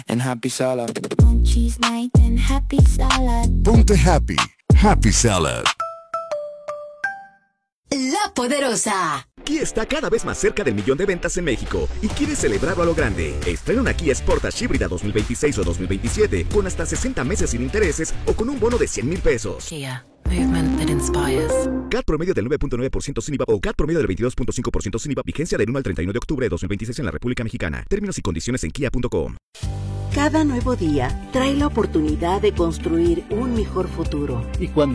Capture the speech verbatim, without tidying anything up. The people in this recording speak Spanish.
and happy salad. One cheese night and happy salad. Ponte happy. Happy Salad. La Poderosa. Kia está cada vez más cerca del millón de ventas en México y quiere celebrarlo a lo grande. Estrena una Kia Sportage híbrida dos mil veintiséis o dos mil veintisiete con hasta sesenta meses sin intereses o con un bono de cien mil pesos. Kia, movement that inspires. C A T promedio del nueve punto nueve por ciento sin I V A o C A T promedio del veintidós punto cinco por ciento sin I V A. Vigencia del uno al treinta y uno de octubre de dos mil veintiséis en la República Mexicana. Términos y condiciones en kia punto com. Cada nuevo día trae la oportunidad de construir un mejor futuro. Y cuando